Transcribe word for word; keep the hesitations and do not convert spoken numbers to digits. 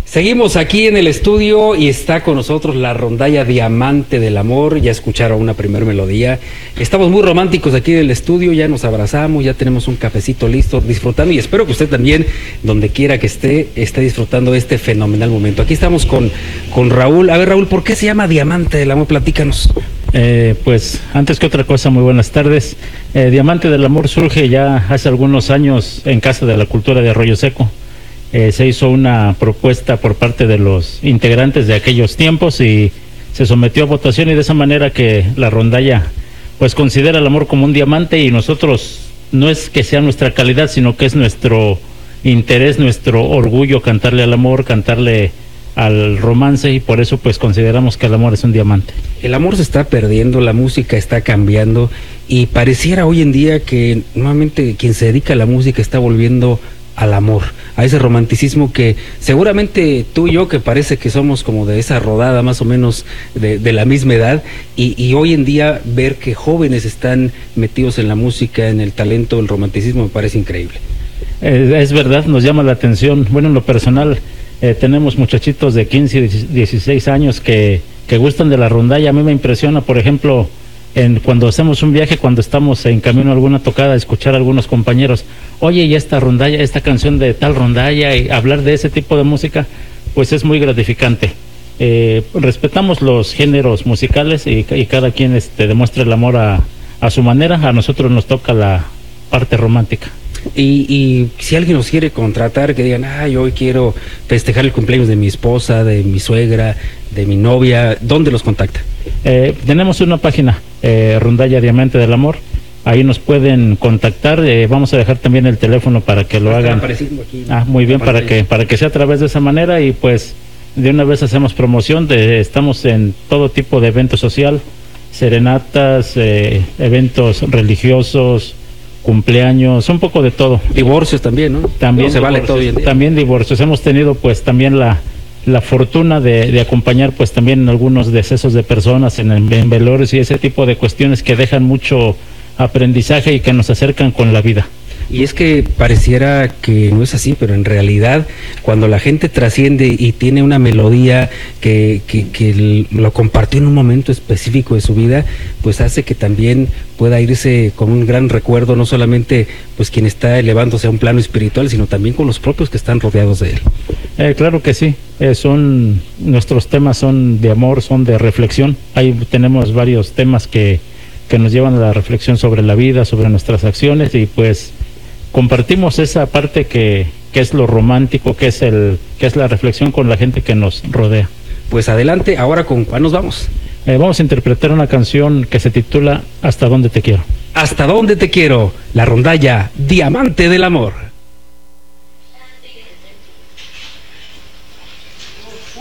Seguimos aquí en el estudio y está con nosotros la rondalla Diamante del Amor. Ya escucharon una primer melodía. Estamos muy románticos aquí en el estudio, ya nos abrazamos, ya tenemos un cafecito listo, disfrutando, y espero que usted también, donde quiera que esté, esté disfrutando este fenomenal momento. Aquí estamos con, con Raúl. A ver, Raúl, ¿por qué se llama Diamante del Amor? Platícanos. Eh, pues antes que otra cosa, muy buenas tardes. eh, Diamante del Amor surge ya hace algunos años en Casa de la Cultura de Arroyo Seco. Eh, se hizo una propuesta por parte de los integrantes de aquellos tiempos y se sometió a votación, y de esa manera que la rondalla pues considera el amor como un diamante, y nosotros no es que sea nuestra calidad, sino que es nuestro interés, nuestro orgullo cantarle al amor, cantarle al romance, y por eso pues consideramos que el amor es un diamante. El amor se está perdiendo, la música está cambiando, y pareciera hoy en día que nuevamente quien se dedica a la música está volviendo al amor, a ese romanticismo que seguramente tú y yo, que parece que somos como de esa rodada más o menos de, de la misma edad, y, y hoy en día ver que jóvenes están metidos en la música, en el talento, el romanticismo, me parece increíble. Eh, es verdad, nos llama la atención. Bueno, en lo personal, eh, tenemos muchachitos de quince y dieciséis años que, que gustan de la rondalla. A mí me impresiona, por ejemplo, en, cuando hacemos un viaje, cuando estamos en camino a alguna tocada, escuchar a algunos compañeros, oye, y esta rondalla, esta canción de tal rondalla, y hablar de ese tipo de música, pues es muy gratificante. Eh, respetamos los géneros musicales, y, y cada quien este, demuestra el amor a, a su manera. A nosotros nos toca la parte romántica. Y, y si alguien nos quiere contratar, que digan, ah, yo hoy quiero festejar el cumpleaños de mi esposa, de mi suegra, de mi novia, ¿dónde los contacta? Eh, tenemos una página, eh, Rondalla Diamante del Amor. Ahí nos pueden contactar. Eh, vamos a dejar también el teléfono para que lo hagan. Aquí, ah, muy bien, para que para que sea a través de esa manera, y pues de una vez hacemos promoción. De, estamos en todo tipo de evento social, serenatas, eh, eventos religiosos, cumpleaños, un poco de todo. Divorcios también, ¿no? También no se vale todo hoy en día. También divorcios. Hemos tenido pues también la la fortuna de, de acompañar pues también en algunos decesos de personas, en, en velorios y ese tipo de cuestiones que dejan mucho aprendizaje y que nos acercan con la vida. Y es que pareciera que no es así, pero en realidad cuando la gente trasciende y tiene una melodía que, que, que lo compartió en un momento específico de su vida, pues hace que también pueda irse con un gran recuerdo, no solamente pues quien está elevándose a un plano espiritual, sino también con los propios que están rodeados de él. Eh, claro que sí, eh, son nuestros temas son de amor, son de reflexión. Ahí tenemos varios temas que, que nos llevan a la reflexión sobre la vida, sobre nuestras acciones, y pues compartimos esa parte que, que es lo romántico, que es el que es la reflexión con la gente que nos rodea. Pues adelante, ahora ¿con cuál nos vamos? Eh, vamos a interpretar una canción que se titula Hasta dónde te quiero. Hasta dónde te quiero, la rondalla Diamante del Amor.